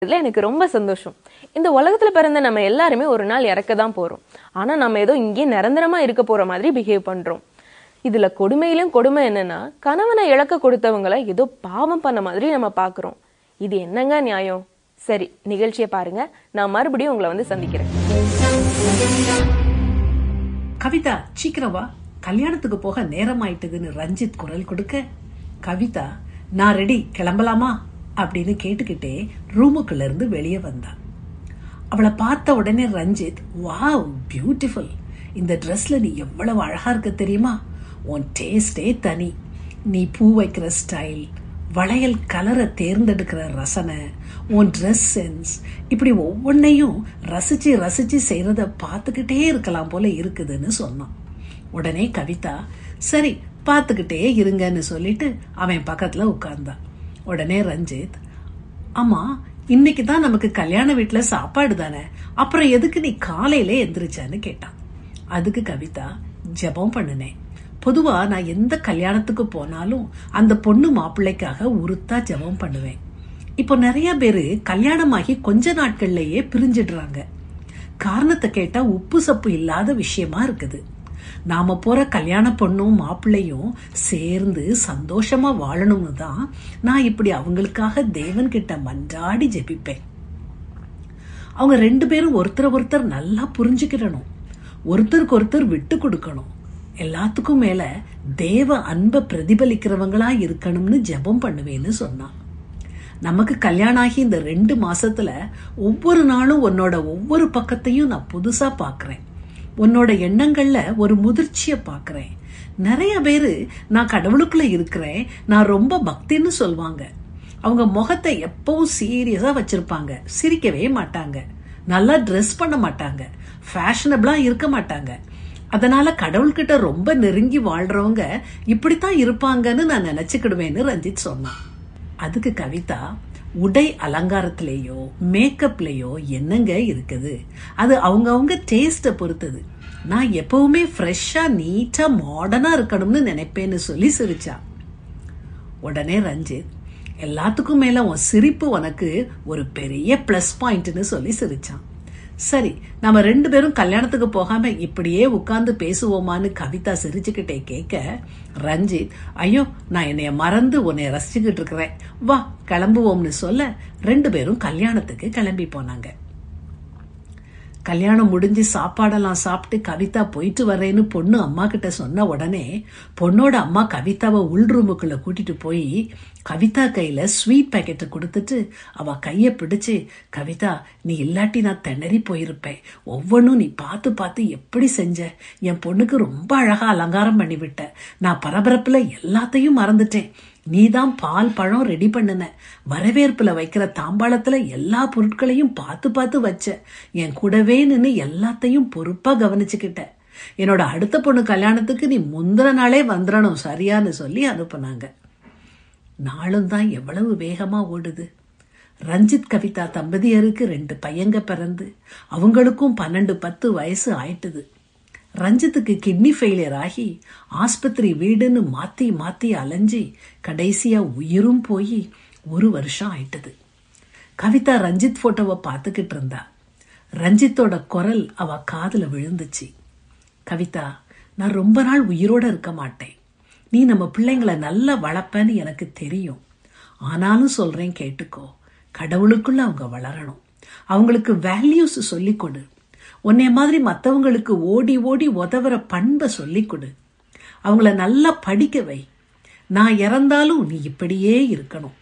இதுல எனக்கு ரொம்ப சந்தோஷம். இந்த உலகத்துல பிறந்த நம்ம எல்லாருமே ஒரு நாள் இறக்க தான் போறோம். ஆனா நம்ம ஏதோ இங்கே நிரந்தரமா இருக்க போற மாதிரி பிஹேவ் பண்றோம். இதுல கொடுமையிலும் கொடுமை என்னன்னா, கணவனை இழக்க கொடுத்தவங்களை ஏதோ பாவம் பண்ண மாதிரி நம்ம பாக்குறோம். இது என்னங்க நியாயம்? சரி, நிகழ்ச்சியை பாருங்க. நான் மறுபடியும் உங்களை வந்து சந்திக்கிறேன். கவிதா, சீக்கிரம் வா, கல்யாணத்துக்கு போக நேரம் ஆயிட்டுதுன்னு ரஞ்சித் குரல் கொடுக்க, கவிதா நான் ரெடி, கிளம்பலாமா அப்படின்னு கேட்டுக்கிட்டே ரூமுக்குள்ள இருந்து வெளியே வந்தா. அவளை பார்த்த உடனே ரஞ்சித், வாவ் பியூட்டிஃபுல், இந்த ட்ரெஸ்ல நீ எவ்வளவு அழகா இருக்க தெரியுமா, உன் டேஸ்டே தனி, நீ பூ வைக்கிற ஸ்டைல், வளையல் கலரை தேர்ந்தெடுக்கிற ரசனை, உன் ட்ரெஸ் சென்ஸ், இப்படி ஒவ்வொன்னையும் ரசிச்சு ரசிச்சு செய்யறத பார்த்துக்கிட்டே இருக்கலாம் போல இருக்குதுன்னு சொன்னான். உடனே கவிதா, சரி பார்த்துக்கிட்டே இருங்கன்னு சொல்லிட்டு அவன் பக்கத்துல உட்கார்ந்தான். உடனே ரஞ்சித், ஆமா இன்னைக்கு தான் நமக்கு கல்யாண வீட்டுல சாப்பாடு தானே, அப்புறம் எதுக்கு நீ காலையில எந்திரிச்சான்னு கேட்டான். அதுக்கு கவிதா, ஜெபம் பண்ணுனேன். பொதுவா நான் எந்த கல்யாணத்துக்கு போனாலும் அந்த பொண்ணு மாப்பிள்ளைக்காக உருத்தா ஜெபம் பண்ணுவேன். இப்போ நிறைய பேரு கல்யாணமாகி கொஞ்ச நாட்கள்லயே பிரிஞ்சிடுறாங்க. காரணத்தை கேட்டா உப்பு சப்பு இல்லாத விஷயமா இருக்குது. நாம போற கல்யாண பொண்ணும் மாப்பிள்ளையும் சேர்ந்து சந்தோஷமா வாழணும்னு தான் நான் இப்படி அவங்களுக்காக தேவன் கிட்ட மன்றாடி ஜெபிப்பேன். அவங்க ரெண்டு பேரும் ஒருத்தர் நல்லா புரிஞ்சுக்கிடணும், ஒருத்தருக்கு ஒருத்தர் விட்டு கொடுக்கணும், எல்லாத்துக்கும் மேல தேவ அன்பை பிரதிபலிக்கிறவங்களா இருக்கணும்னு ஜெபம் பண்ணுவேன்னு சொன்னான். நமக்கு கல்யாணம் ஆகி இந்த 2 மாசத்துல ஒவ்வொரு நாளும் உன்னோட ஒவ்வொரு பக்கத்தையும் நான் புதுசா பாக்குறேன். உன்னோட எண்ணங்கள்ல ஒரு முதிர்ச்சிய பாக்குறேன். நிறைய பேரு நான் கடவுளுக்குள்ள இருக்கிறேன், நான் ரொம்ப பக்தின்னு சொல்வாங்க. அவங்க முகத்தை எப்பவும் சீரியஸா வச்சிருப்பாங்க, சிரிக்கவே மாட்டாங்க, நல்லா ட்ரெஸ் பண்ண மாட்டாங்க, ஃபேஷனபிளா இருக்க மாட்டாங்க. அதனால கடவுள்கிட்ட ரொம்ப நெருங்கி வாழ்றவங்க இப்படித்தான் இருப்பாங்கன்னு நான் நினைச்சுக்கிடுவேன்னு ரஞ்சித் சொன்னான். அதுக்கு கவிதா, உடை அலங்காரத்திலேயோ மேக்கப்லயோ என்னங்க இருக்குது, அது அவங்க டேஸ்ட பொறுத்தது. நான் எப்பவுமே ஃப்ரெஷ்ஷா நீட்டா மாடர்னா இருக்கணும்னு நினைப்பேன்னு சொல்லி சிரிச்சா. உடனே ரஞ்சித், எல்லாத்துக்கும் மேல உன் சிரிப்பு உனக்கு ஒரு பெரிய பிளஸ் பாயிண்ட்னு சொல்லி சிரிச்சான். சரி, நம்ம 2 பேரும் கல்யாணத்துக்கு போகாம இப்படியே உட்கார்ந்து பேசுவோமான்னு கவிதா சிரிச்சுக்கிட்டே கேட்க, ரஞ்சித், ஐயோ நான் என்னைய மறந்து உன்னைய ரசிச்சுக்கிட்டு இருக்கிறேன், வா கிளம்புவோம்னு சொல்ல 2 பேரும் கல்யாணத்துக்கு கிளம்பி போனாங்க. கல்யாணம் முடிஞ்சு சாப்பாடெல்லாம் சாப்பிட்டு கவிதா போயிட்டு வரேன்னு பொண்ணு அம்மா கிட்ட சொன்ன உடனே பொண்ணோட அம்மா கவிதாவை உள் ரூமுக்குள்ள கூட்டிட்டு போய் கவிதா கையில ஸ்வீட் பேக்கெட்டை கொடுத்துட்டு அவ கைய பிடிச்சு, கவிதா நீ இல்லாட்டி நான் திணறி போயிருப்பேன், ஒவ்வொன்னும் நீ பார்த்து பார்த்து எப்படி செஞ்ச, என் பொண்ணுக்கு ரொம்ப அழகா அலங்காரம் பண்ணிவிட்ட, நான் பரபரப்புல எல்லாத்தையும் மறந்துட்டேன், நீதான் பால் பழம் ரெடி பண்ணுன, வரவேற்புல வைக்கிற தாம்பாளத்துல எல்லா பொருட்களையும் பார்த்து பார்த்து வச்ச, என் கூடவே நின்னு எல்லாத்தையும் பொறுப்பா கவனிச்சுக்கிட்ட, என்னோட அடுத்த பொண்ணு கல்யாணத்துக்கு நீ முந்தின நாளே வந்துடணும் சரியான்னு சொல்லி அனுப்புனாங்க. நாளும் தான் எவ்வளவு வேகமா ஓடுது. ரஞ்சித் கவிதா தம்பதியருக்கு 2 பையங்க பிறந்து அவங்களுக்கும் 12-10 வயசு ஆயிட்டுது. ரஞ்சித்துக்கு கிட்னி ஃபெயிலியர் ஆகி ஆஸ்பத்திரி வீடுன்னு மாத்தி மாத்தி அலைஞ்சி கடைசியா உயிரும் போய் 1 வருஷம் ஆயிட்டது. கவிதா ரஞ்சித் போட்டோவை பார்த்துக்கிட்டு இருந்தா. ரஞ்சித்தோட குரல் அவ காதுல விழுந்துச்சு. கவிதா, நான் ரொம்ப நாள் உயிரோட இருக்க மாட்டேன், நீ நம்ம பிள்ளைங்களை நல்லா வளர்ப்பன்னு எனக்கு தெரியும், ஆனாலும் சொல்றேன் கேட்டுக்கோ, கடவுளுக்குள்ள அவங்க வளரணும், அவங்களுக்கு வேல்யூஸ் சொல்லிக் கொடு, உன்னைய மாதிரி மற்றவங்களுக்கு ஓடி ஓடி உதவுற பண்பை சொல்லிக் கொடு, அவங்கள நல்லா படிக்க வை, நான் இறந்தாலும் நீ இப்படியே இருக்கணும்,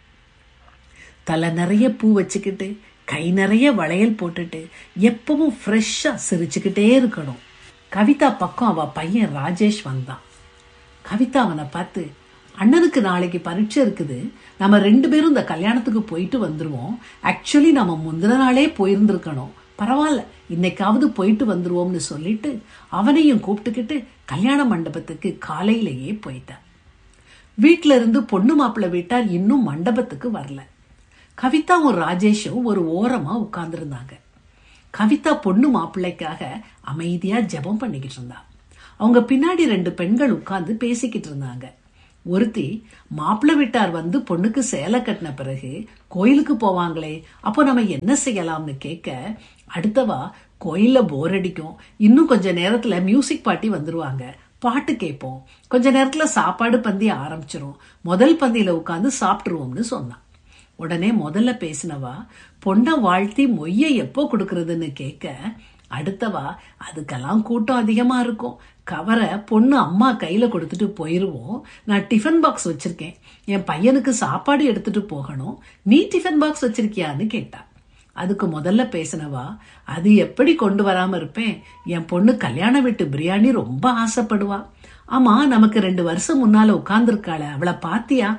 தலை நிறைய பூ வச்சுக்கிட்டு கை நிறைய வளையல் போட்டுட்டு எப்பவும் ஃப்ரெஷ்ஷா சிரிச்சுக்கிட்டே இருக்கணும். கவிதா பக்கம் அவ பையன் ராஜேஷ் வந்தான். கவிதா அவனை பார்த்து, அண்ணனுக்கு நாளைக்கு பரீட்சை இருக்குது, நம்ம 2 பேரும் இந்த கல்யாணத்துக்கு போயிட்டு வந்துருவோம், ஆக்சுவலி நம்ம முந்தின நாளே போயிருந்திருக்கணும், பரவாயில்ல இன்னைக்காவது போயிட்டு வந்துருவோம்னு சொல்லிட்டு அவனையும் கூப்பிட்டுக்கிட்டு கல்யாண மண்டபத்துக்கு காலையிலேயே போயிட்டான். வீட்டுல இருந்து பொண்ணு மாப்பிள்ளை வீட்டார் இன்னும் மண்டபத்துக்கு வரல. கவிதாவும் ராஜேஷும் ஒரு ஓரமா உட்கார்ந்துருந்தாங்க. கவிதா பொண்ணு மாப்பிள்ளைக்காக அமைதியா ஜெபம் பண்ணிக்கிட்டு இருந்தா. அவங்க பின்னாடி 2 பெண்கள் உட்கார்ந்து பேசிக்கிட்டு இருந்தாங்க. ஒருத்தி மாப்பிள்ளை வீட்டார் வந்து பொண்ணுக்கு சேலை கட்டின பிறகு கோயிலுக்கு போவாங்களே, அப்போ நம்ம என்ன செய்யலாம்னு கேட்க, அடுத்தவா கோயில்ல போர் அடிக்கும், இன்னும் கொஞ்ச நேரத்துல மியூசிக் பார்ட்டி வந்துருவாங்க, பாட்டு கேட்போம், கொஞ்ச நேரத்துல சாப்பாடு பந்தி ஆரம்பிச்சிரும், முதல் பந்தியில உட்காந்து சாப்பிட்டுருவோம்னு சொன்னான். உடனே முதல்ல பேசினவா பொண்ணை வாழ்த்தி மொய்ய எப்போ கொடுக்கறதுன்னு கேட்க, அடுத்தவா அதுக்கெல்லாம் கூட்டம் அதிகமா இருக்கும், கவரை பொண்ணு அம்மா கையில கொடுத்துட்டு போயிருவோம், நான் டிஃபன் பாக்ஸ் வச்சிருக்கேன், என் பையனுக்கு சாப்பாடு எடுத்துட்டு போகணும், நீ டிஃபன் பாக்ஸ் வச்சிருக்கியான்னு கேட்டா. அதுக்கு முதல்ல பேசினவா, அது எப்படி கொண்டு வராம இருப்பேன், என் பொண்ணு கல்யாண வீட்டு பிரியாணி ரொம்ப ஆசைப்படுவா, ஆமா நமக்கு 2 வருஷம் முன்னால உட்கார்ந்துருக்காள, அவளை பாத்தியா,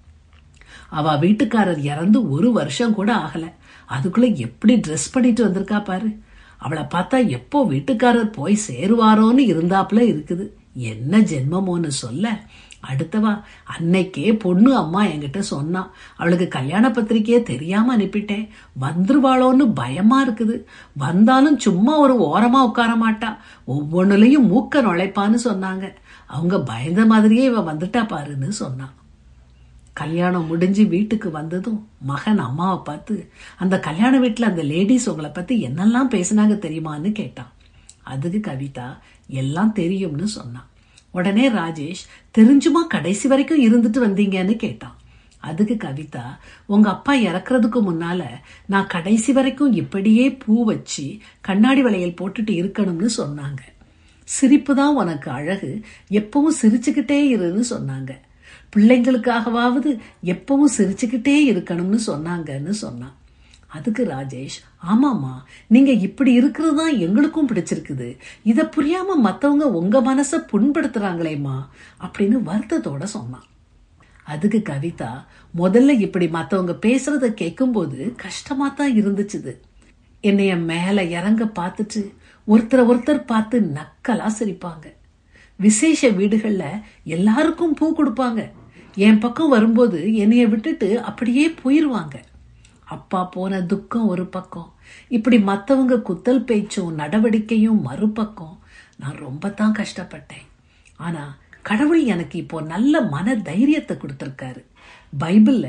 அவ வீட்டுக்காரர் இறந்து 1 வருஷம் கூட ஆகல, அதுக்குள்ள எப்படி ட்ரெஸ் பண்ணிட்டு வந்திருக்கா பாரு, அவளை பார்த்தா எப்போ வீட்டுக்காரர் போய் சேருவாரோன்னு இருந்தாப்புல இருக்குது, என்ன ஜென்மமோன்னு சொல்ல, அடுத்தவா அன்னைக்கே பொண்ணு அம்மா என்கிட்ட சொன்னா, அவளுக்கு கல்யாண பத்திரிக்கையே தெரியாம அனுப்பிட்டேன், வந்துருவாளோன்னு பயமா இருக்குது, வந்தாலும் சும்மா ஒரு ஓரமா உட்கார மாட்டா, ஒவ்வொன்னுலயும் மூக்க நுழைப்பான்னு சொன்னாங்க, அவங்க பயந்த மாதிரியே இவ வந்துட்டா பாருன்னு சொன்னான். கல்யாணம் முடிஞ்சு வீட்டுக்கு வந்ததும் மகன் அம்மாவை பார்த்து, அந்த கல்யாண வீட்டுல அந்த லேடிஸ் உங்களை பத்தி என்னெல்லாம் பேசினாங்க தெரியுமான்னு கேட்டான். அதுக்கு கவிதா எல்லாம் தெரியும்னு சொன்னான். உடனே ராஜேஷ், தெரிஞ்சுமா கடைசி வரைக்கும் இருந்துட்டு வந்தீங்கன்னு கேட்டான். அதுக்கு கவிதா, உங்க அப்பா இறக்குறதுக்கு முன்னால நான் கடைசி வரைக்கும் இப்படியே பூ வச்சு கண்ணாடி வளையல் போட்டுட்டு இருக்கணும்னு சொன்னாங்க, சிரிப்பு தான் உனக்கு அழகு, எப்பவும் சிரிச்சுக்கிட்டே இருன்னு சொன்னாங்க, பிள்ளைங்களுக்காகவாவது எப்பவும் சிரிச்சுக்கிட்டே இருக்கணும்னு சொன்னாங்கன்னு சொன்னான். அதுக்கு ராஜேஷ், ஆமாமா நீங்க இப்படி இருக்கிறது தான் எங்களுக்கும் பிடிச்சிருக்குது, இத புரியாம மத்தவங்க உங்க மனச புண்படுத்துறாங்களேம்மா அப்படின்னு வருத்தத்தோட சொன்னான். அதுக்கு கவிதா, முதல்ல இப்படி மத்தவங்க பேசுறத கேட்கும் போது கஷ்டமா தான் இருந்துச்சுது, என்னைய மேல இறங்க பார்த்துட்டு ஒருத்தர் பார்த்து நக்கலா சிரிப்பாங்க, விசேஷ வீடுகள்ல எல்லாருக்கும் பூ கொடுப்பாங்க, என் பக்கம் வரும்போது என்னைய விட்டுட்டு அப்படியே போயிருவாங்க, அப்பா போன துக்கம் ஒரு பக்கம், இப்படி மத்தவங்க குத்தல் பேச்சும் நடவடிக்கையும் மறுபக்கம், நான் ரொம்ப தான் கஷ்டப்பட்டேன், ஆனா கடவுள் எனக்கு இப்போ நல்ல மன தைரியத்தை கொடுத்திருக்காரு, பைபிள்ல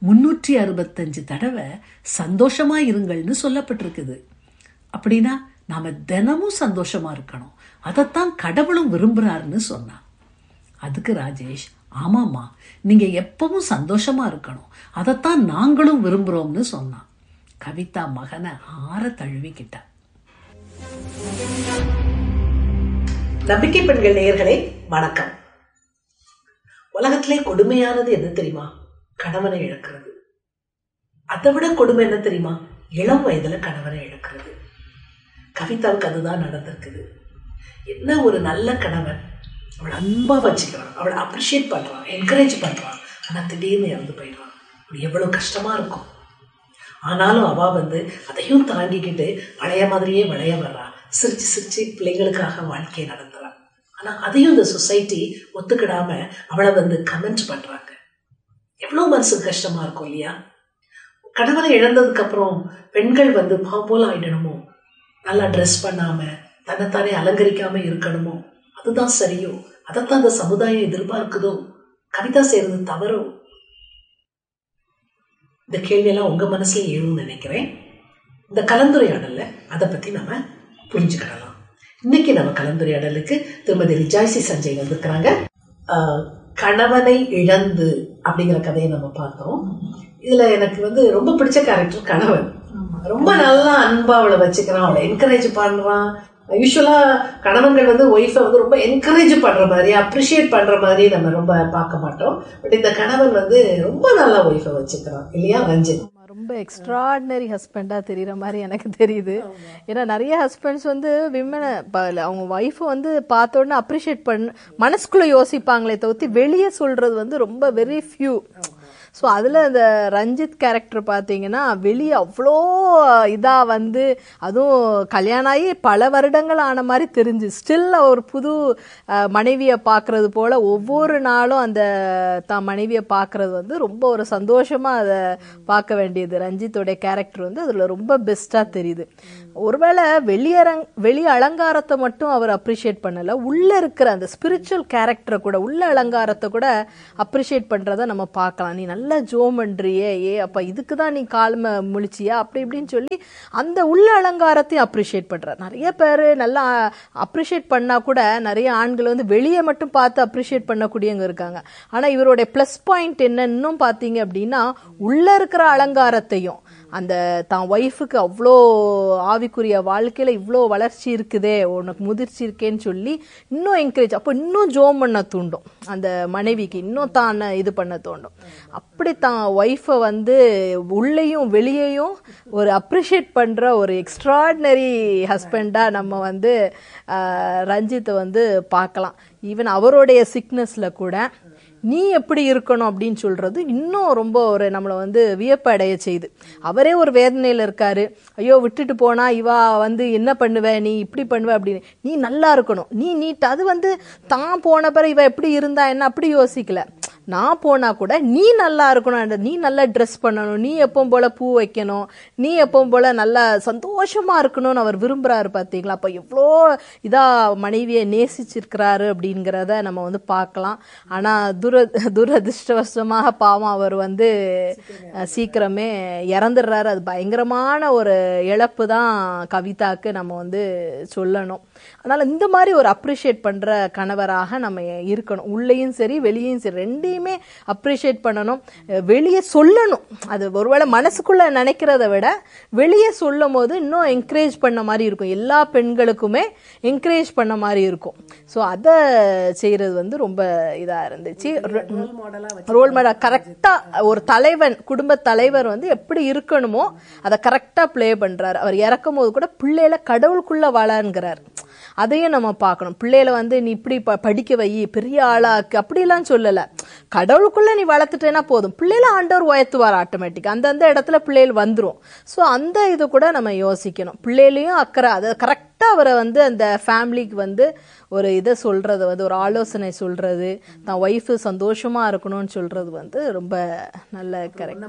365 தடவை சந்தோஷமா இருங்கள்னு சொல்லப்பட்டிருக்குது, அப்படின்னா நாம தினமும் சந்தோஷமா இருக்கணும், அதத்தான் கடவுளும் விரும்புறாருன்னு சொன்னான். அதுக்கு ராஜேஷ், ஆமாமா நீங்க எப்பவும் சந்தோஷமா இருக்கணும், அதத்தான் நாங்களும் விரும்புறோம்னு சொன்னான். கவிதா மகனை ஆற தழுவிக்கிட்டா. நம்பிக்கை பெண்கள் நேயர்களே வணக்கம். உலகத்திலே கொடுமையானது என்ன தெரியுமா? கணவனை இழக்கிறது. அதை விட கொடுமை என்ன தெரியுமா? இளம் வயதுல கணவனை இழக்கிறது. கவிதாவுக்கு அதுதான் நடந்திருக்குது. என்ன ஒரு நல்ல கணவன், அவளை அன்பா வச்சுக்கிறான், அவளை அப்ரிஷியேட் பண்றான், என்கரேஜ் பண்றான், ஆனா திடீர்னு இறந்து போயிடுறான். எவ்வளவு கஷ்டமா இருக்கும். ஆனாலும் அவ அதையும் தாங்கிக்கிட்டு பழைய மாதிரியே விளைய வர்றா, சிரிச்சு சிரிச்சு பிள்ளைங்களுக்காக வாழ்க்கையை நடத்துறான். ஆனா அதையும் இந்த சொசைட்டி ஒத்துக்கிடாம அவளை கமெண்ட் பண்றாங்க. எவ்வளவு மனசுக்கு கஷ்டமா இருக்கும் இல்லையா? கணவனை இழந்ததுக்கு அப்புறம் பெண்கள் பாம்போல ஆயிடணுமோ, நல்லா ட்ரெஸ் பண்ணாம தன்னைத்தானே அலங்கரிக்காம இருக்கணுமோ, அதுதான் சரியோ, அதைத்தான் இந்த சமுதாயம் எதிர்பார்க்குதோ, கவிதா செய்யறது தவறோ? இந்த கேள்வியெல்லாம் உங்க மனசுல எழுன்னு நினைக்கிறேன். இந்த கலந்துரையாடல்ல அதை பத்தி நம்ம புரிஞ்சுக்கிடலாம். இன்னைக்கு நம்ம கலந்துரையாடலுக்கு திருமதி ரிஜாய்சி சஞ்சய் வந்திருக்கிறாங்க. கணவனை இழந்து அப்படிங்கிற கதையை நம்ம பார்த்தோம். இதுல எனக்கு ரொம்ப பிடிச்ச கேரக்டர் கணவன். ரொம்ப நல்லா அன்பா அவளை வச்சுக்கிறான், அவளை என்கரேஜ் பண்றான். யூஸ்வலா கணவன்கள் ஒய்ஃபை ரொம்ப என்கரேஜ் பண்ற மாதிரி, அப்ரிஷியேட் பண்ற மாதிரி நம்ம ரொம்ப பார்க்க மாட்டோம். பட் இந்த கணவன் ரொம்ப நல்லா ஒய்ஃபை வச்சுக்கிறான் இல்லையா ரஞ்சித்? ரொம்ப எக்ஸ்ட்ராடினரி ஹஸ்பண்டா தெரியுற மாதிரி எனக்கு தெரியுது. ஏன்னா நிறைய ஹஸ்பண்ட்ஸ் விமனை அவங்க ஒய்ஃபை பார்த்த உடனே அப்ரிஷியேட் பண்ண மனசுக்குள்ள யோசிப்பாங்களே தவிர்த்து வெளியே சொல்றது ரொம்ப வெரி ஃபியூ. ஸோ அதில் இந்த ரஞ்சித் கேரக்டர் பார்த்தீங்கன்னா வெளியே அவ்வளோ இதாக வந்து, அதுவும் கல்யாணம் ஆகி பல வருடங்கள் ஆன மாதிரி தெரிஞ்சு ஸ்டில் ஒரு புது மனைவியை பார்க்கறது போல ஒவ்வொரு நாளும் அந்த தான் மனைவியை பார்க்கறது வந்து ரொம்ப ஒரு சந்தோஷமாக அதை பார்க்க வேண்டியது. ரஞ்சித்தோடைய கேரக்டர் வந்து அதில் ரொம்ப பெஸ்ட்டாக தெரியுது. ஒருவேளை வெளி அலங்காரத்தை மட்டும் அவர் அப்ரிஷியேட் பண்ணல, உள்ள இருக்கிற அந்த ஸ்பிரிச்சுவல் கேரக்டரை கூட, உள்ள அலங்காரத்தை கூட அப்ரிஷியேட் பண்றத நம்ம பார்க்கலாம். நீ நல்லா ஜோம் பண்றியே, அப்ப இதுக்கு தான் நீ கால்ம முழிச்சியா அப்படி இப்படின்னு சொல்லி அந்த உள்ள அலங்காரத்தையும் அப்ரிஷியேட் பண்ற. நிறைய பேர் நல்லா அப்ரிஷியேட் பண்ணா கூட நிறைய ஆண்கள் வந்து வெளியே மட்டும் பார்த்து அப்ரிஷியேட் பண்ணக்கூடியவங்க இருக்காங்க. ஆனா இவருடைய பிளஸ் பாயிண்ட் என்ன இன்னும் பாத்தீங்க அப்படின்னா, உள்ள இருக்கிற அலங்காரத்தையும், அந்த தான் ஒய்ஃபுக்கு அவ்வளோ ஆவிக்குரிய வாழ்க்கையில இவ்வளோ வளர்ச்சி இருக்குதே, உனக்கு முதிர்ச்சி இருக்கேன்னு சொல்லி இன்னும் என்கரேஜ், அப்போ இன்னும் ஜோம் பண்ண தூண்டும் அந்த மனைவிக்கு, இன்னும் தான் இது பண்ண தோண்டும். அப்படி தான் ஒய்ஃபை வந்து உள்ளேயும் வெளியேயும் ஒரு அப்ரிஷியேட் பண்ற ஒரு எக்ஸ்ட்ராடினரி ஹஸ்பண்டா நம்ம வந்து ரஞ்சித்தை வந்து பார்க்கலாம். ஈவன் அவருடைய சிக்னஸ்ல கூட நீ எப்படி இருக்கணும் அப்படின்னு சொல்றது இன்னும் ரொம்ப ஒரு நம்மளை வந்து வியப்பு அடைய செய்யுது. அவரே ஒரு வேதனையில இருக்காரு, ஐயோ விட்டுட்டு போனா இவா வந்து என்ன பண்ணுவ, நீ இப்படி பண்ணுவ அப்படின்னு. நீ நல்லா இருக்கணும், நீ நீட், அது வந்து தான் போன பிறகு இவ எப்படி இருந்தா என்ன அப்படி யோசிக்கல. நான் போனா கூட நீ நல்லா இருக்கணும், நீ நல்லா ட்ரெஸ் பண்ணணும், நீ எப்பவும் போல பூ வைக்கணும், நீ எப்பவும் போல நல்லா சந்தோஷமா இருக்கணும்னு அவர் விரும்புறாரு. பார்த்தீங்களா? அப்ப எவ்வளோ இதா மனைவியை நேசிச்சிருக்கிறாரு அப்படிங்கிறத நம்ம வந்து பார்க்கலாம். ஆனா துரதிருஷ்டவசமாக பாவம் அவர் வந்து சீக்கிரமே இறந்துடுறாரு. அது பயங்கரமான ஒரு இழப்பு தான் கவிதாக்கு நம்ம வந்து சொல்லணும். அதனால இந்த மாதிரி ஒரு அப்ரிஷியேட் பண்ற கணவராக நம்ம இருக்கணும். உள்ளேயும் சரி வெளியேயும் சரி ரெண்டையுமே அப்ரிஷியேட் பண்ணணும். வெளியே சொல்லணும். அது ஒருவேளை மனசுக்குள்ள நினைக்கிறத விட வெளியே சொல்லும் போது இன்னும் என்கரேஜ் பண்ண மாதிரி இருக்கும். எல்லா பெண்களுக்குமே என்கரேஜ் பண்ண மாதிரி இருக்கும். ஸோ அதை செய்யறது வந்து ரொம்ப இதா இருந்துச்சு. ரோல் மாடல் கரெக்டா ஒரு தலைவன், குடும்ப தலைவர் வந்து எப்படி இருக்கணுமோ அதை கரெக்டா பிளே பண்றாரு. அவர் இறக்கும் போது கூட பிள்ளைகளை கடவுளுக்குள்ள வளர்ங்கிறார். அதையும் நம்ம பார்க்கணும். பிள்ளைகளை வந்து நீ இப்படி படிக்க வை, பெரிய ஆளாக்கு அப்படிலாம் சொல்லல. கடவுளுக்குள்ள நீ வளர்த்துட்டேன்னா போதும், பிள்ளைகளை ஆண்டவர் உயர்த்துவார் ஆட்டோமேட்டிக். அந்தந்த இடத்துல பிள்ளைகள் வந்துடும். ஸோ அந்த இது கூட நம்ம யோசிக்கணும். பிள்ளைகளையும் அக்கறை, அதை கரெக்டா அவரை வந்து அந்த ஃபேமிலிக்கு வந்து ஒரு இதை சொல்றது வந்து, ஒரு ஆலோசனை சொல்றது, தான் ஒய்ஃபு சந்தோஷமா இருக்கணும்னு சொல்றது வந்து ரொம்ப நல்ல கரெக்ட்.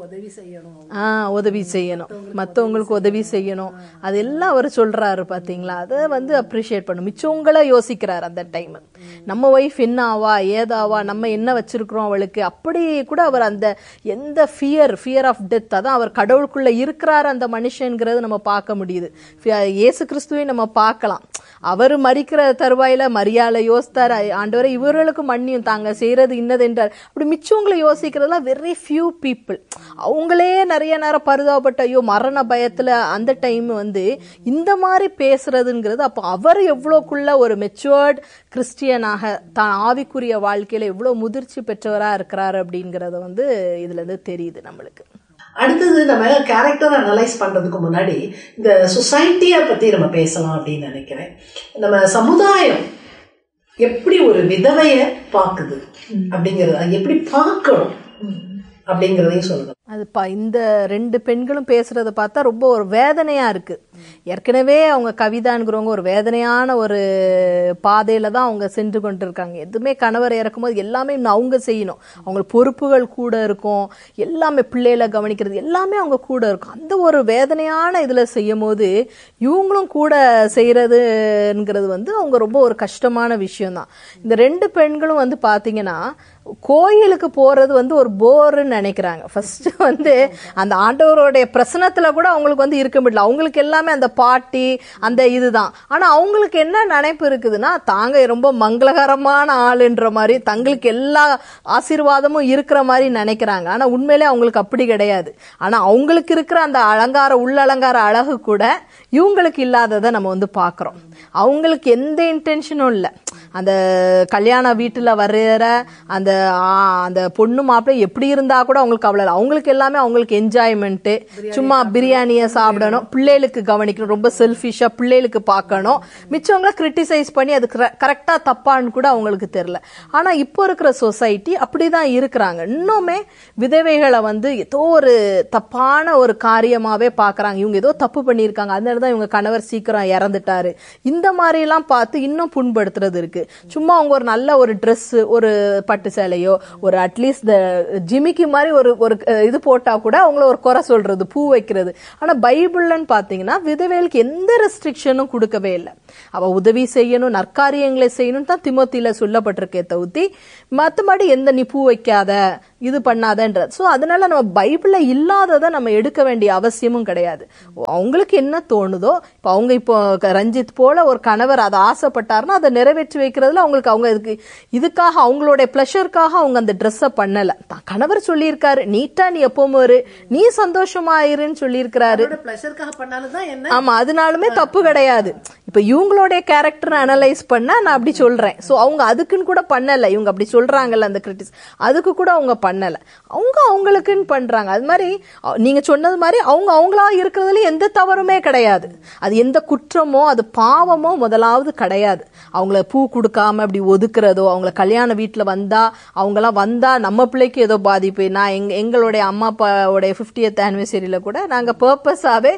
உதவி செய்யணும், மற்றவங்களுக்கு உதவி செய்யணும், அதெல்லாம் அவர் சொல்றாரு. பாத்தீங்களா? அதை வந்து அப்ரிஷியேட் பண்ணும். மிச்சவங்கள யோசிக்கிறார் அந்த டைம். நம்ம ஒய்ஃப் என்ன ஆவா ஏதாவா, நம்ம என்ன வச்சிருக்கிறோம் அவளுக்கு, அப்படி கூட அவர் அந்த எந்த ஃபியர் ஆஃப் டெத், அதான் அவர் கடவுளுக்குள்ள இருக்கிறார் அந்த மனுஷங்கிறது நம்ம பார்க்க முடியுது. இயேசு கிறிஸ்துவை நம்ம பார்க்கலாம். அவர் மரிக்கிற தருவாயில மரியாதை யோசித்தார், ஆண்டவரை இவர்களுக்கு மன்னியும், தாங்க செய்யறது இன்னது என்றார். அப்படி மிச்சவங்களை யோசிக்கிறதுலாம் வெரி ஃபியூ பீப்புள். அவங்களே நிறைய நேரம் பரிதாபப்பட்ட ஐயோ மரண பயத்துல அந்த டைம் வந்து இந்த மாதிரி பேசுறதுங்கிறது, அப்போ அவர் எவ்வளோக்குள்ள ஒரு மெச்சுவர்ட் கிறிஸ்டியனாக தான் ஆவிக்குரிய வாழ்க்கையில எவ்வளவு முதிர்ச்சி பெற்றவரா இருக்கிறாரு அப்படிங்கறத வந்து இதுல இருந்து தெரியுது நம்மளுக்கு. அடுத்தது நம்ம கேரக்டர் அனலைஸ் பண்றதுக்கு முன்னாடி இந்த சொசைட்டியை பத்தி நம்ம பேசலாம் அப்படின்னு நினைக்கிறேன். நம்ம சமுதாயம் எப்படி ஒரு விதவைய பாக்குது அப்படிங்கறது, எப்படி பார்க்கணும் அப்படிங்கறதையும் சொல்லணும். அது இந்த ரெண்டு பெண்களும் பேசுறத பார்த்தா ரொம்ப ஒரு வேதனையா இருக்கு. ஏற்கனவே அவங்க கவிதான்கிறவங்க ஒரு வேதனையான ஒரு பாதையில தான் அவங்க சென்று கொண்டு இருக்காங்க. எதுவுமே கணவர் இறக்கும்போது எல்லாமே அவங்க செய்யணும், அவங்களுக்கு பொறுப்புகள் கூட இருக்கும், எல்லாமே பிள்ளைகளை கவனிக்கிறது எல்லாமே அவங்க கூட இருக்கும். அந்த ஒரு வேதனையான இதுல செய்யும் போது இவங்களும் கூட செய்யறதுங்கிறது வந்து அவங்க ரொம்ப ஒரு கஷ்டமான விஷயம் தான். இந்த ரெண்டு பெண்களும் வந்து பாத்தீங்கன்னா கோயிலுக்கு போறது வந்து ஒரு போர்ன்னு நினைக்கிறாங்க. ஃபர்ஸ்ட் வந்து அந்த ஆண்டவருடைய பிரசனத்துல கூட அவங்களுக்கு வந்து இருக்க முடியல. அவங்களுக்கு எல்லாமே அந்த பாட்டி அந்த இதுதான். ஆனா அவங்களுக்கு என்ன நினைப்பு இருக்குதுன்னா, தாங்க ரொம்ப மங்களகரமான ஆளுன்ற மாதிரி, தங்களுக்கு எல்லா ஆசீர்வாதமும் இருக்கிற மாதிரி நினைக்கிறாங்க. ஆனா உண்மையிலே அவங்களுக்கு அப்படி கிடையாது. ஆனா அவங்களுக்கு இருக்கிற அந்த அலங்கார உள்ளலங்கார அழகு கூட இவங்களுக்கு இல்லாததை நம்ம வந்து பாக்குறோம். அவங்களுக்கு எந்த இன்டென்ஷனும் இல்லை. அந்த கல்யாண வீட்டுல வர்ற அந்த அந்த பொண்ணு மாப்பிள்ளை எப்படி இருந்தா கூட அவங்களுக்கு அவ்வளவு, அவங்களுக்கு எல்லாமே அவங்களுக்கு என்ஜாய்மெண்ட், சும்மா பிரியாணியை சாப்பிடணும், பிள்ளைகளுக்கு கவனிக்கணும், ரொம்ப செல்ஃபிஷா பிள்ளைகளுக்கு பார்க்கணும், மிச்சவங்கள கிரிட்டிசைஸ் பண்ணி அது கரெக்டா தப்பான்னு கூட அவங்களுக்கு தெரியல. ஆனா இப்போ இருக்கிற சொசைட்டி அப்படிதான் இருக்கிறாங்க. இன்னுமே விதவைகளை வந்து ஏதோ ஒரு தப்பான ஒரு காரியமாவே பாக்குறாங்க. இவங்க ஏதோ தப்பு பண்ணிருக்காங்க, அதனாலதான் இவங்க கணவர் சீக்கிரம் இறந்துட்டாரு, இந்த மாதிரி எல்லாம் பார்த்து இன்னும் புண்படுத்துறது இருக்கு. சும்மா அவங்க ஒரு நல்ல ஒரு ட்ரெஸ், ஒரு பட்டு சேலையோ, ஒரு அட்லீஸ்ட் ஜிமிக்கி மாதிரி ஒரு இது போட்டா கூட அவங்கள ஒரு குறை சொல்றது, பூ வைக்கிறது. ஆனா பைபிள்லன்னு பாத்தீங்கன்னா விதவைகளுக்கு எந்த ரெஸ்ட்ரிக்ஷனும் கொடுக்கவே இல்லை. அவ உதவி செய்யணும், நற்காரியங்களை செய்யணும் தான் திமோத்தியில சொல்லப்பட்டிருக்கே தவிர்த்து மத்தபடி எந்த நீ பூ வைக்காத, இது பண்ணாதன்றது. சோ அதனால நம்ம பைபிள்ல இல்லாததை நம்ம எடுக்க வேண்டிய அவசியமும் கிடையாது. அவங்களுக்கு என்ன தோணுதோ, இப்ப அவங்க இப்போ ரஞ்சித் போல ஒரு கணவர் அதை ஆசைப்பட்டாருன்னா அதை நிறைவேற்றி வைக்கிறதுல அவங்களுக்கு, அவங்க இதுக்காக அவங்களுடைய பிளஷருக்காக அவங்க அந்த ட்ரெஸ்ஸை பண்ணல. கணவர் சொல்லியிருக்காரு, நீட்டா நீ எப்பவும் ஒரு நீ சந்தோஷமா இருன்னு சொல்லியிருக்கிறாரு. ஆமா, அதனாலுமே தப்பு கிடையாது. இப்ப இவங்களுடைய கேரக்டர் அனலைஸ் பண்ணா நான் அப்படி சொல்றேன். சோ அவங்க அதுக்குன்னு கூட பண்ணல, இவங்க அப்படி சொல்றாங்கல்ல அந்த கிரிட்டிஸ், அதுக்கு கூட அவங்க பண்ணல, அவங்க அவங்களுக்குன்னு பண்றாங்க. அது மாதிரி நீங்க சொன்னது மாதிரி அவங்க அவங்களா இருக்கிறதுல எந்த தவறுமே கிடையாது. அது எந்த குற்றமோ அது பாவமோ முதலாவது கிடையாது. அவங்கள பூ கொடுக்காம அப்படி ஒதுக்குறதோ, அவங்கள கல்யாண வீட்டுல வந்தா அவங்கலாம் வந்தா நம்ம பிள்ளைக்கு ஏதோ பாதிப்பு. நான் எங்களுடைய அம்மா அப்பாவுடைய 50th ஆனிவர்சரியில கூட நாங்க பர்பஸாவே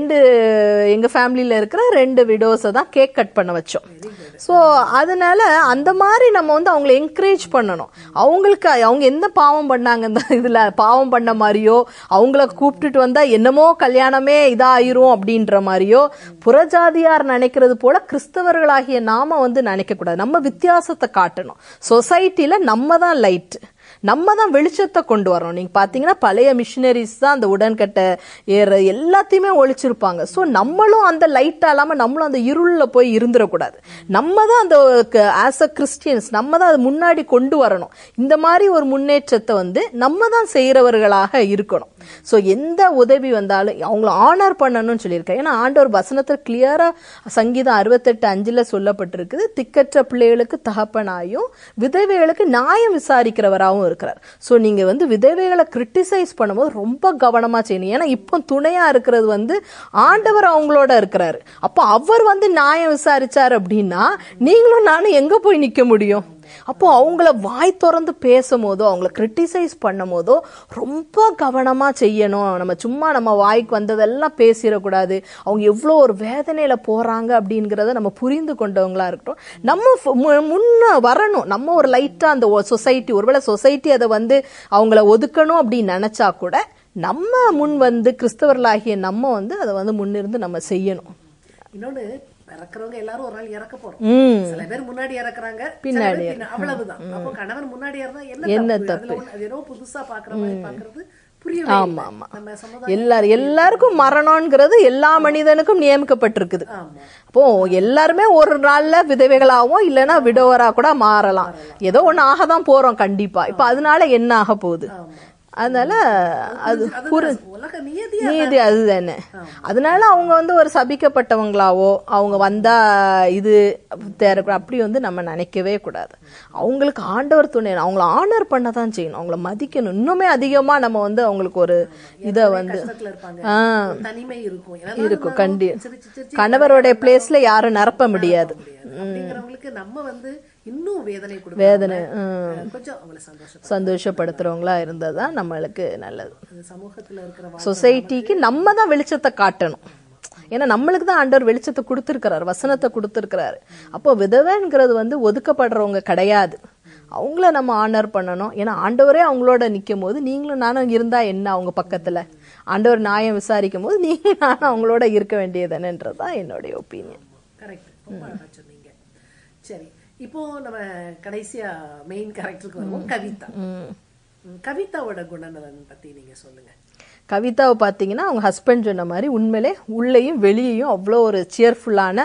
எங்க ஃபேமிலியில இருக்கிற 2 விடோஸை தான் கேக் கட் பண்ண வச்சோம். சோ அதனால அந்த மாதிரி நம்ம வந்து அவங்களை என்கரேஜ் பண்ணணும். அவங்களுக்கு அவங்க எந்த பாவம் பண்ணாங்க, இதுல பாவம் பண்ண மாதிரியோ, அவங்கள கூப்பிட்டுட்டு வந்தா என்னமோ கல்யாணமே இதாயிரும் அப்படின்ற மாதிரியோ புறஜாதியார் நினைக்கிறது போல கிறிஸ்தவர்களாகிய நாம வந்து நினைக்க கூடாது. நம்ம வித்தியாசத்தை காட்டணும். சொசைட்டில நம்ம தான் லைட், நம்ம தான் வெளிச்சத்தை கொண்டு வரணும். நீங்க பாத்தீங்கன்னா பழைய மிஷினரிஸ் தான் அந்த உடன்கட்டை ஏற எல்லாத்தையுமே ஒழிச்சிருப்பாங்க. சோ நம்மளும் அந்த லைட்டா இல்லாம நம்மளும் அந்த இருள்ல போய் இருந்துடக்கூடாது. நம்ம தான் அந்த ஆஸ் அ கிறிஸ்டியன்ஸ் நம்ம தான் அது முன்னாடி கொண்டு வரணும். இந்த மாதிரி ஒரு முன்னேற்றத்தை வந்து நம்ம தான் செய்யறவர்களாக இருக்கணும். சோ எந்த உதவி வந்தாலும் அவங்கள ஆனர் பண்ணணும்னு சொல்லியிருக்கேன். ஏன்னா ஆண்டவர் வசனத்தை கிளியரா சங்கீதம் 68:5 சொல்லப்பட்டிருக்குது, திக்கற்ற பிள்ளைகளுக்கு தகப்பனாயும் விதவைகளுக்கு நியாயம் விசாரிக்கிறவராகவும் இருக்கிறார். சோ நீங்க வந்து விதவைகளை கிரிட்டிசைஸ் பண்ணும்போது ரொம்ப கவனமா செய்யணும். ஏன்னா இப்போ துணையா இருக்கிறது வந்து ஆண்டவர் அவங்களோட இருக்கிறாரு. அப்போ அவர் வந்து நியாயம் விசாரிச்சாரு அப்படின்னா நீங்களும் நானும் எங்க போய் நிக்க முடியும்? அப்போ அவங்கள வாய் திறந்து பேசும் போதோ, அவங்கள கிரிட்டிசைஸ் பண்ணும் போதோ ரொம்ப கவனமா செய்யணும். நம்ம சும்மா நம்ம வாய்க்கு வந்ததெல்லாம் பேசிடக்கூடாது. அவங்க எவ்வளோ ஒரு வேதனையில போறாங்க அப்படிங்கிறத நம்ம புரிந்து கொண்டவங்களா இருக்கட்டும். நம்ம முன்ன வரணும். நம்ம ஒரு லைட்டா அந்த சொசைட்டி, ஒருவேளை சொசைட்டி அதை வந்து அவங்கள ஒதுக்கணும் அப்படின்னு நினைச்சா கூட நம்ம முன் வந்து கிறிஸ்தவர்களாகிய நம்ம வந்து அதை வந்து முன்னிருந்து நம்ம செய்யணும். இன்னொன்னு, இறக்குறவங்க எல்லாரும் ஒரு நாள் இறக்க போறோம். சில பேர் முன்னாடி இறக்குறாங்க, பின்னாடி, அவ்வளவுதான். அப்போ கணவன் முன்னாடி இருந்தா என்ன தப்பு? அது ஏதோ புதுசா பாக்குற மாதிரி பாக்குறது புரியவே. ஆமா ஆமா, எல்லாருக்கும் மரணம்ங்கிறது எல்லா மனிதனுக்கும் நியமிக்கப்பட்டிருக்குது. அப்போ எல்லாருமே ஒரு நாள்ல விதவைகளாவும் இல்லைன்னா விடோவரா கூட மாறலாம். ஏதோ ஒண்ணு ஆகதான் போறோம் கண்டிப்பா. இப்ப அதனால என்ன ஆக போகுது? அதனால அது நீதி அதுதானே. அதனால அவங்க வந்து ஒரு சபிக்கப்பட்டவங்களாவோ, அவங்க வந்தா இது அப்படி வந்து நம்ம நினைக்கவே கூடாது. அவங்களுக்கு ஆண்டவர் துணை, அவங்கள ஆனர் பண்ணதான் செய்யணும், அவங்கள மதிக்கணும். இன்னுமே அதிகமா நம்ம வந்து அவங்களுக்கு ஒரு இத வந்து இருக்கும். கணவருடைய பிளேஸ்ல யாரும் நிரப்ப முடியாது. நம்ம வந்து இன்னும் வேதனை கொஞ்சம் சந்தோஷப்படுத்துறவங்களா இருந்ததுதான் நம்மளுக்கு நல்லது. சமூகத்துல இருக்கிற சொசைட்டிக்கு நம்ம தான் வெளிச்சத்தை காட்டணும். ஏன்னா நம்மளுக்கு தான் ஆண்டவர் வெளிச்சத்தை கொடுத்திருக்கிறார், வசனத்தை கொடுத்திருக்கிறாரு. அப்போ விதவைங்கிறது வந்து ஒதுக்கப்படுறவங்க கிடையாது. அவங்கள நம்ம ஆனர் பண்ணணும். ஏன்னா ஆண்டவரே அவங்களோட நிக்கும் போது நீங்களும் நானும் இருந்தா என்ன, அவங்க பக்கத்துல ஆண்டவர் நியாயம் விசாரிக்கும் போது நீங்களும் நானும் அவங்களோட இருக்க வேண்டியதுன்றதுதான் என்னுடைய ஒப்பீனியன். கரெக்ட், ரொம்ப அழகா சொன்னீங்க. சரி, இப்போ நம்ம கடைசியா மெயின் கேரக்டருக்கு வருவோம், கவிதா. கவிதாவோட குணநலன் பத்தி நீங்க சொல்லுங்க. கவிதாவை பார்த்தீங்கன்னா அவங்க ஹஸ்பண்ட் சொன்ன மாதிரி உண்மையிலே உள்ளேயும் வெளியேயும் அவ்வளோ ஒரு சியர்ஃபுல்லான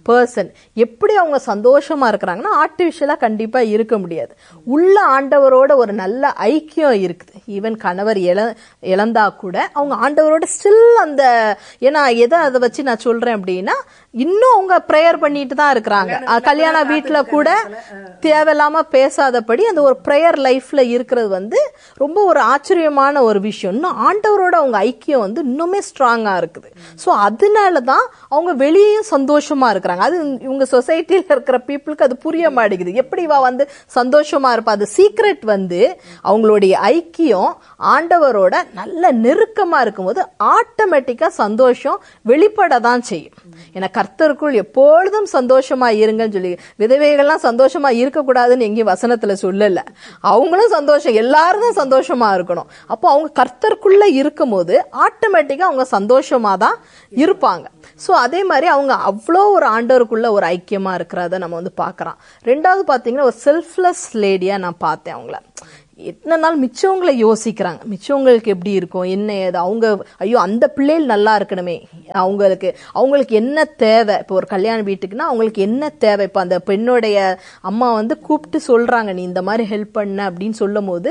பர்சன் எப்படி அவங்க சந்தோஷமா இருக்கிறாங்கன்னா ஆர்டிஃபிஷியலா கண்டிப்பா இருக்க முடியாது. உள்ள ஆண்டவரோட ஒரு நல்ல ஐக்கியம் இருக்குது. ஈவன் கணவர் இழந்தா கூட அவங்க ஆண்டவரோட ஸ்டில் அந்த, ஏன்னா எதை அதை வச்சு நான் சொல்றேன் அப்படின்னா, இன்னும் அவங்க ப்ரேயர் பண்ணிட்டு தான் இருக்கிறாங்க. கல்யாண வீட்டுல கூட தேவையில்லாம பேசாதபடி அந்த ஒரு ப்ரேயர் லைஃப்ல இருக்கிறது வந்து ரொம்ப ஒரு ஆச்சரியமான ஒரு விஷயம். இன்னும் ஆண்டவரோட அவங்க ஐக்கியம் வந்து இன்னுமே ஸ்ட்ராங்கா இருக்குது. ஸோ அதனாலதான் அவங்க வெளியேயும் சந்தோஷமா இருக்கிறாங்க. அது இவங்க சொசைட்டில இருக்கிற பீப்புளுக்கு அது புரிய மாட்டேங்குது. எப்படி இவ வந்து சந்தோஷமா இருப்பா? அது சீக்ரெட் வந்து அவங்களுடைய ஐக்கியம் ஆண்டவரோட நல்ல நெருக்கமா இருக்கும்போது ஆட்டோமேட்டிக்கா சந்தோஷம் வெளிப்பட தான் செய்யும். ஏன்னா கர்த்தருக்குள் எப்பொழுதும் சந்தோஷமா இருங்கன்னு சொல்லி, விதவைகள்லாம் சந்தோஷமா இருக்கக்கூடாதுன்னு எங்கேயும் வசனத்துல சொல்லல. அவங்களும் சந்தோஷம், எல்லாரும் தான் சந்தோஷமா இருக்கணும். அப்போ அவங்க கர்த்தருக்குள்ள இருக்கும் போது ஆட்டோமேட்டிக்கா அவங்க சந்தோஷமா தான் இருப்பாங்க. ஸோ அதே மாதிரி அவங்க அவ்வளோ ஒரு ஆண்டவருக்குள்ள ஒரு ஐக்கியமா இருக்கிறத நம்ம வந்து பார்க்கறோம். ரெண்டாவது பார்த்தீங்கன்னா ஒரு செல்ஃப்லெஸ் லேடியா நான் பார்த்தேன் அவங்கள. எத்தனை நாள் மிச்சவங்களை யோசிக்கிறாங்க, மிச்சவங்களுக்கு எப்படி இருக்கும் என்ன ஏது, அவங்க ஐயோ அந்த பிள்ளைகள் நல்லா இருக்கணுமே, அவங்களுக்கு என்ன தேவை. இப்போ ஒரு கல்யாண வீட்டுக்குன்னா அவங்களுக்கு என்ன தேவை. இப்போ அந்த பெண்ணுடைய அம்மா வந்து கூப்பிட்டு சொல்றாங்க, நீ இந்த மாதிரி ஹெல்ப் பண்ண அப்படின்னு சொல்லும் போது